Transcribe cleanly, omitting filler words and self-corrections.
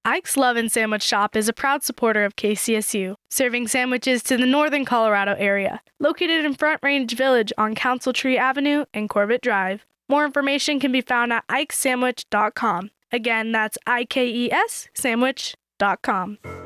Ike's Lovin' Sandwich Shop is a proud supporter of KCSU, serving sandwiches to the northern Colorado area. Located in Front Range Village on Council Tree Avenue and Corbett Drive. More information can be found at ikesandwich.com. Again, that's IKES sandwich.com.